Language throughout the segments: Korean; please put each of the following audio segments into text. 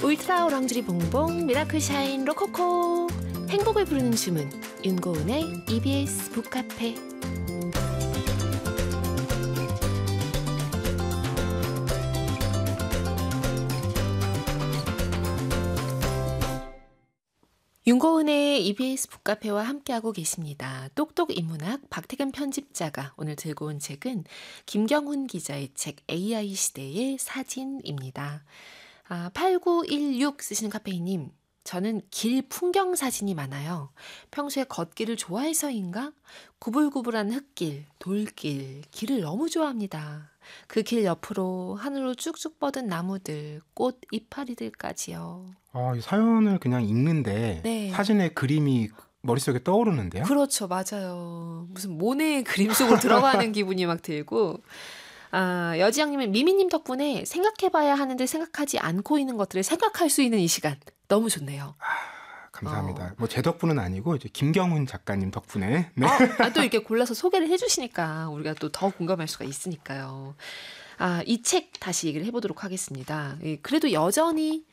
울트라 오랑주리 봉봉 미라클 샤인 로코코 행복을 부르는 주문 윤고은의 EBS 북카페. 윤고은의 EBS 북카페와 함께하고 계십니다. 똑똑 인문학 박태근 편집자가 오늘 들고 온 책은 김경훈 기자의 책 AI 시대의 사진입니다. 8916 쓰시는 카페이님, 저는 길 풍경 사진이 많아요. 평소에 걷기를 좋아해서인가? 구불구불한 흙길, 돌길, 길을 너무 좋아합니다. 그 길 옆으로 하늘로 쭉쭉 뻗은 나무들, 꽃 이파리들까지요. 이 사연을 그냥 읽는데 네. 사진의 그림이 머릿속에 떠오르는데요. 그렇죠. 맞아요. 무슨 모네의 그림 속으로 들어가는 기분이 막 들고. 여지영님은 미미님 덕분에 생각해봐야 하는데 생각하지 않고 있는 것들을 생각할 수 있는 이 시간. 너무 좋네요. 감사합니다. 뭐 제 덕분은 아니고 이제 김경훈 작가님 덕분에. 네. 또 이렇게 골라서 소개를 해주시니까 우리가 또 더 공감할 수가 있으니까요. 이 책 다시 얘기를 해보도록 하겠습니다. 그래도 여전히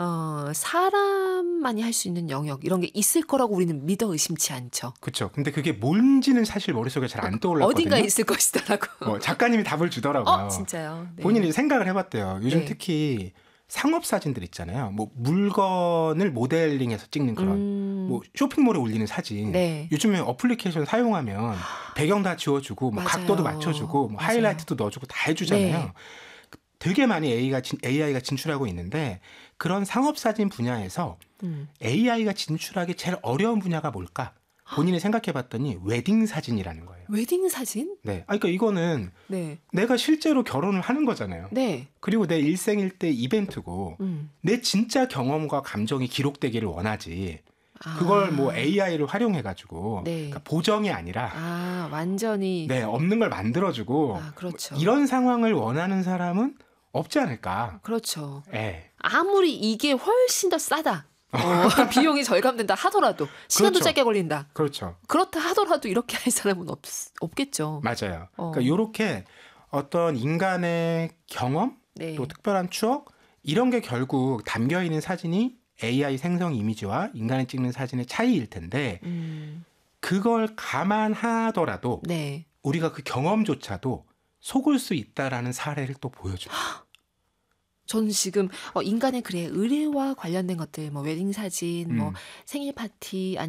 사람만이 할 수 있는 영역 이런 게 있을 거라고 우리는 믿어 의심치 않죠. 그렇죠. 근데 그게 뭔지는 사실 머릿속에 잘 안 떠올랐거든요. 어딘가 있을 것이다라고. 작가님이 답을 주더라고요. 진짜요? 네. 본인이 생각을 해봤대요. 요즘 네. 특히 상업 사진들 있잖아요. 뭐 물건을 모델링해서 찍는 그런 뭐 쇼핑몰에 올리는 사진. 네. 요즘에 어플리케이션 사용하면 배경 다 지워주고 뭐 맞아요. 각도도 맞춰주고 뭐 맞아요. 하이라이트도 넣어주고 다 해주잖아요. 네. 되게 많이 AI가 진출하고 있는데 그런 상업 사진 분야에서 AI가 진출하기 제일 어려운 분야가 뭘까? 본인이 생각해봤더니 웨딩 사진이라는 거예요. 웨딩 사진? 네. 그러니까 이거는 네. 내가 실제로 결혼을 하는 거잖아요. 네. 그리고 내 일생일대 이벤트고 내 진짜 경험과 감정이 기록되기를 원하지. 그걸 뭐 AI를 활용해가지고 네. 그러니까 보정이 아니라 완전히 없는 걸 만들어주고 그렇죠. 이런 상황을 원하는 사람은 없지 않을까. 그렇죠. 네. 아무리 이게 훨씬 더 싸다. 비용이 절감된다 하더라도 시간도 그렇죠. 짧게 걸린다. 그렇죠. 그렇다 하더라도 이렇게 할 사람은 없겠죠. 맞아요. 그러니까 이렇게 어떤 인간의 경험 네. 또 특별한 추억 이런 게 결국 담겨 있는 사진이 AI 생성 이미지와 인간이 찍는 사진의 차이일 텐데 그걸 감안하더라도 네. 우리가 그 경험조차도 속을 수 있다라는 사례를 또 보여줘요. 저는 지금 인간의 의뢰와 관련된 것들, 뭐 웨딩 사진, 뭐 생일 파티